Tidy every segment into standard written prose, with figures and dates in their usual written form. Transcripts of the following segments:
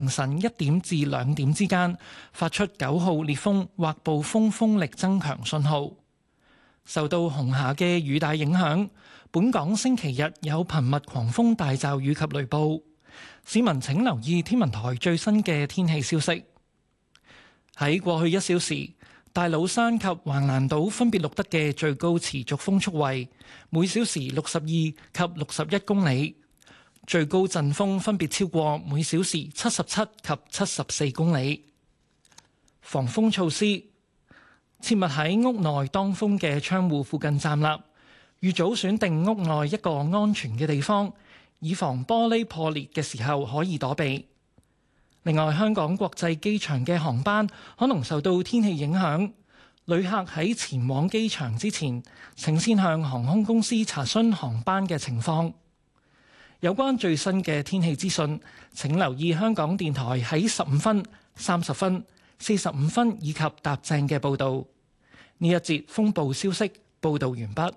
凌晨1點至2點之間發出9號烈風或暴風風力增強信號。受到紅霞嘅雨帶影響，本港星期日有頻密狂風大驟雨及雷暴，市民請留意天文台最新嘅天氣消息。喺過去1小時，大老山及橫瀾島分別錄得嘅最高持續風速為每小時62及61公里，最高陣風分別超過每小時77及74公里。防風措施：切勿喺屋內當風嘅窗戶附近站立，預早選定屋內一個安全嘅地方，以防玻璃破裂嘅時候可以躲避。另外，香港國際機場嘅航班可能受到天氣影響，旅客喺前往機場之前，請先向航空公司查詢航班嘅情況。有關最新嘅天氣資訊，請留意香港電台喺15分、30分、45分以及踏正嘅報導。呢一節風暴消息報導完畢。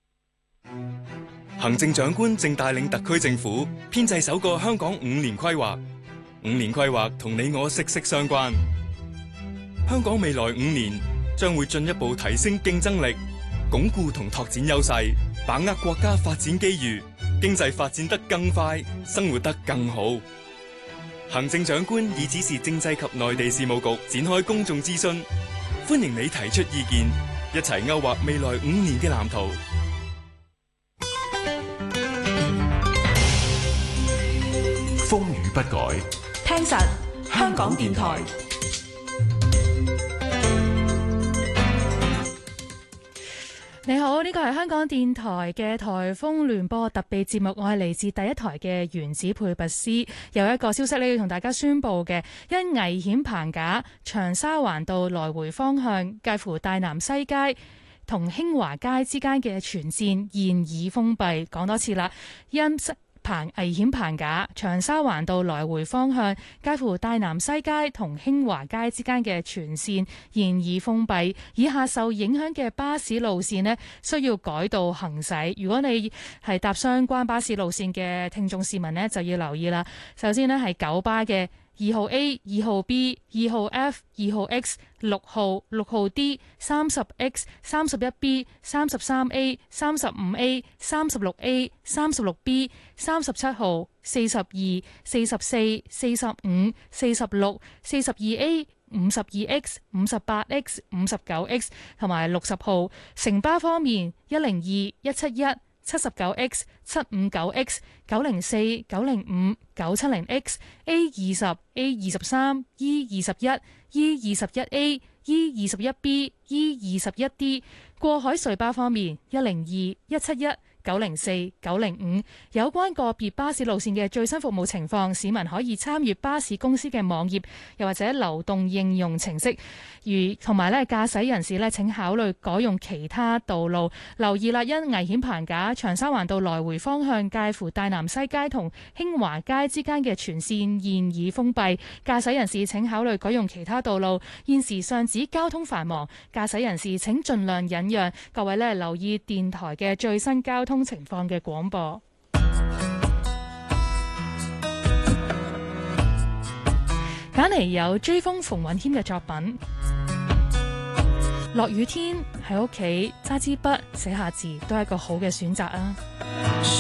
行政長官正帶領特區政府編製首個香港5年規劃。5年規劃同你我息息相關。香港未來5年將會進一步提升競爭力，鞏固同拓展優勢，把握國家發展機遇，經濟發展得更快，生活得更好。行政長官已指示政制及內地事務局展開公眾諮詢，歡迎你提出意見，一齊勾畫未來5年嘅藍圖。 風雨不改， 聽實香港電台。你好，呢個係香港電台嘅颱風聯播特備節目，我係嚟自第一台嘅原子配拔斯。有一個消息呢，要同大家宣佈嘅，因危險棚架長沙灣道來回方向介乎大南西街同興華街之間嘅全線現已封閉。講多次啦，因危險棚架長沙灣道來回方向介乎大南西街同興華街之間嘅全線現已封閉，以下受影響嘅巴士路線呢，需要改道行駛。如果你係搭相關巴士路線嘅聽眾市民呢，就要留意啦。首先呢，係九巴嘅2號 A、2號 B、2號 F、2號 X、6號、6號 D、30X、31B、33A、35A、36A、36B、37號、42、44、45、46、42A、52X、58X、59X 同埋60號。城巴方面，102、171、79X、759X、904、905、970X、A20、A23、E21、E21A、E21B、E21D。過海隧巴方面，102、171、904、905。有關個別巴士路線嘅最新服務情況，市民可以參閱巴士公司嘅網頁，又或者流動應用程式。同埋咧，駕駛人士咧，請考慮改用其他道路。留意啦，因危險棚架長沙灣道來回方向介乎大南西街同興華街之間嘅全線現已封閉，駕駛人士請考慮改用其他道路。現時上址交通繁忙，駕駛人士請盡量忍讓。各位咧，留意電台嘅最新交通情況嘅廣播。揀嚟有追風馮允謙嘅作品。落雨天喺屋企揸支筆寫下字都係一個好嘅選擇啊！